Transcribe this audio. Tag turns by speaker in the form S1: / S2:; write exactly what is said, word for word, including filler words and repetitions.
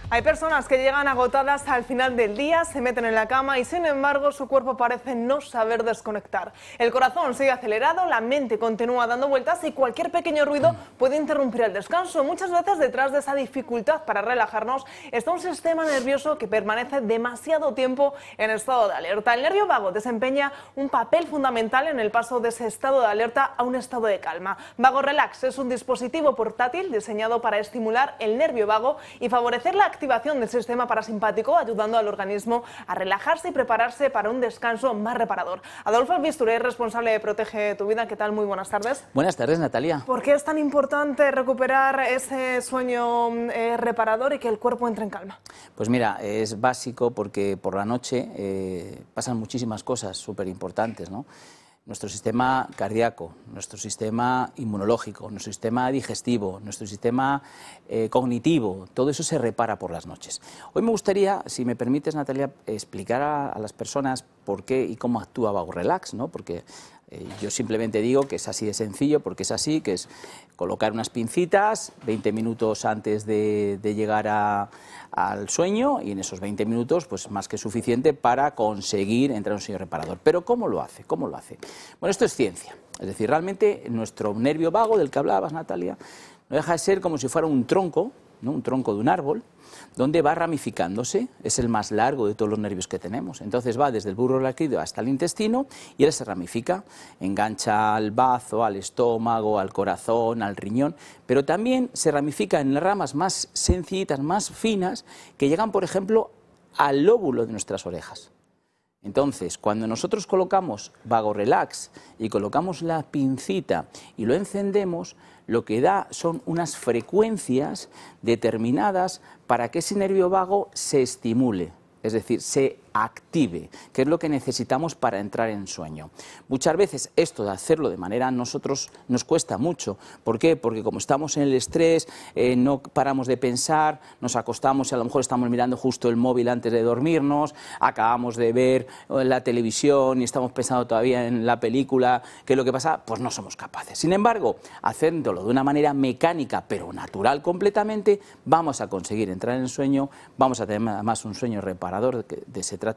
S1: Hay personas que llegan agotadas al final del día, se meten en la cama y sin embargo su cuerpo parece no saber desconectar. El corazón sigue acelerado, la mente continúa dando vueltas y cualquier pequeño ruido puede interrumpir el descanso. Muchas veces detrás de esa dificultad para relajarnos está un sistema nervioso que permanece demasiado tiempo en estado de alerta. El nervio vago desempeña un papel fundamental en el paso de ese estado de alerta a un estado de calma. Vago Relax es un dispositivo portátil diseñado para estimular el nervio vago y favorecer la activación del sistema parasimpático, ayudando al organismo a relajarse y prepararse para un descanso más reparador. Adolfo Bisturé, responsable de Protege tu Vida. ¿Qué tal? Muy buenas tardes.
S2: Buenas tardes, Natalia.
S1: ¿Por qué es tan importante recuperar ese sueño eh, reparador y que el cuerpo entre en calma?
S2: Pues mira, es básico porque por la noche eh, pasan muchísimas cosas súper importantes, ¿no? Nuestro sistema cardíaco, nuestro sistema inmunológico, nuestro sistema digestivo, nuestro sistema eh, cognitivo, todo eso se repara por las noches. Hoy me gustaría, si me permites, Natalia, explicar a, a las personas por qué y cómo actúa Vago Relax, ¿no? Porque eh, yo simplemente digo que es así de sencillo, porque es así, que es colocar unas pincitas veinte minutos antes de, de llegar a, al sueño, y en esos veinte minutos, pues más que suficiente para conseguir entrar en un sueño reparador. Pero ¿cómo lo hace? ¿Cómo lo hace? Bueno, esto es ciencia. Es decir, realmente nuestro nervio vago, del que hablabas, Natalia, no deja de ser como si fuera un tronco, ¿no? Un tronco de un árbol, donde va ramificándose, es el más largo de todos los nervios que tenemos. Entonces va desde el bulbo raquídeo hasta el intestino y él se ramifica, engancha al bazo, al estómago, al corazón, al riñón, pero también se ramifica en las ramas más sencillitas, más finas, que llegan, por ejemplo, al lóbulo de nuestras orejas. Entonces, cuando nosotros colocamos Vago Relax y colocamos la pincita y lo encendemos, lo que da son unas frecuencias determinadas para que ese nervio vago se estimule, es decir, se active, que es lo que necesitamos para entrar en sueño. Muchas veces esto de hacerlo de manera a nosotros nos cuesta mucho. ¿Por qué? Porque como estamos en el estrés, eh, no paramos de pensar, nos acostamos y a lo mejor estamos mirando justo el móvil antes de dormirnos, acabamos de ver la televisión y estamos pensando todavía en la película, ¿qué es lo que pasa? Pues no somos capaces. Sin embargo, haciéndolo de una manera mecánica pero natural completamente, vamos a conseguir entrar en sueño, vamos a tener además un sueño reparador, de, de se trata